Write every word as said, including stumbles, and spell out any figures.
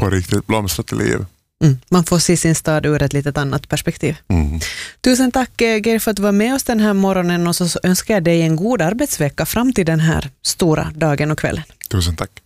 på riktigt blomstrat liv. Mm. Man får se sin stad ur ett litet annat perspektiv. Mm. Tusen tack Geir för att du var med oss den här morgonen, och så önskar jag dig en god arbetsvecka fram till den här stora dagen och kvällen. Tusen tack.